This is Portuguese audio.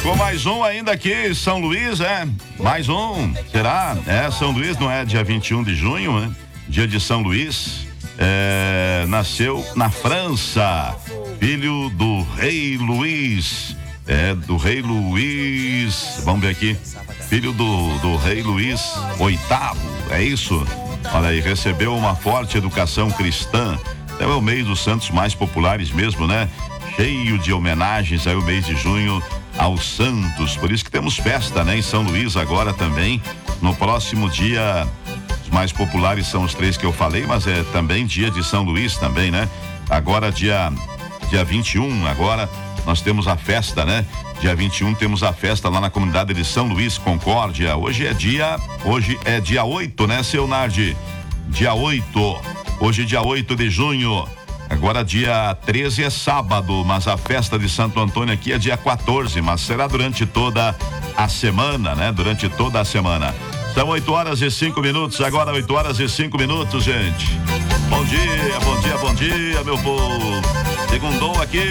Ficou mais um ainda aqui, São Luís, mais um, será? São Luís não é dia 21 de junho, né? Dia de São Luís, nasceu na França, filho do rei Luís, do rei Luís, vamos ver aqui, filho do rei Luís VIII, é isso? Olha aí, recebeu uma forte educação cristã, é o mês dos santos mais populares mesmo, né? Cheio de homenagens aí o mês de junho aos santos, por isso que temos festa, né? Em São Luís agora também, no próximo dia, os mais populares são os 3 que eu falei, mas é também dia de São Luís também, né? Agora dia 21, agora nós temos a festa, né? Dia 21 temos a festa lá na comunidade de São Luís, Concórdia. Hoje é dia 8, né, seu Nardi? Dia 8, hoje dia 8 de junho. Agora dia 13 é sábado, mas a festa de Santo Antônio aqui é dia 14, mas será durante toda a semana, né? Durante toda a semana. São 8h05, agora 8h05, gente. Bom dia, meu povo. Segundou aqui,